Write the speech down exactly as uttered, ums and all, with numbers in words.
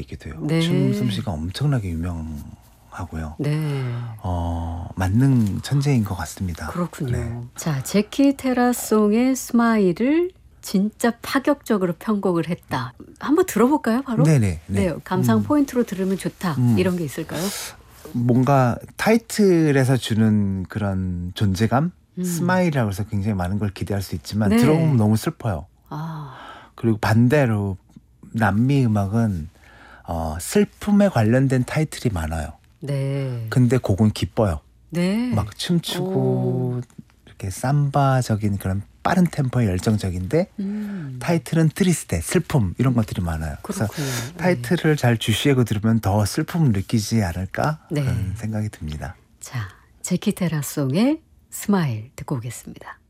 있기도 해요. 네. 춤 솜씨가 엄청나게 유명하고요. 네. 어, 만능 천재인 것 같습니다. 그렇군요. 네. 자, 제키 테라송의 스마일을 진짜 파격적으로 편곡을 했다. 한번 들어볼까요, 바로? 네네. 네. 네, 감상 음. 포인트로 들으면 좋다. 음. 이런 게 있을까요? 뭔가 타이틀에서 주는 그런 존재감? 음. 스마일이라고 해서 굉장히 많은 걸 기대할 수 있지만 네. 들어보면 너무 슬퍼요. 아, 그리고 반대로 남미 음악은 어, 슬픔에 관련된 타이틀이 많아요. 네. 근데 곡은 기뻐요. 네. 막 춤추고 오. 이렇게 삼바적인 그런 빠른 템포의 열정적인데 음. 타이틀은 트리스테, 슬픔 이런 것들이 많아요. 그래서 그렇군요. 타이틀을 잘 주시하고 들으면 더 슬픔을 느끼지 않을까 네. 그런 생각이 듭니다. 자, 제키 테라송의 스마일 듣고 오겠습니다.